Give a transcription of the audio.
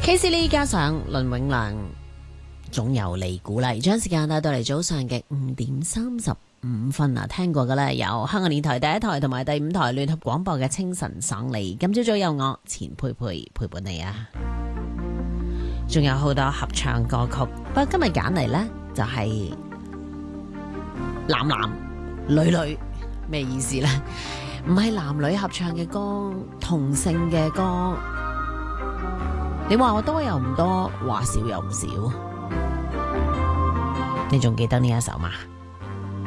KC 呢加上倫永亮，總有你鼓勵。將時間帶到嚟早上嘅5:35啊！聽過嘅呢，有香港電台第一台同埋第5台聯合廣播嘅清晨爽利。今朝早有我錢佩佩陪伴你啊！仲有好多合唱歌曲，不過今日揀嚟呢，就係男男女女，咩意思呢？唔係男女合唱嘅歌，同性嘅歌。你話我多又唔多，話少又唔少。你仲記得呢一首嗎？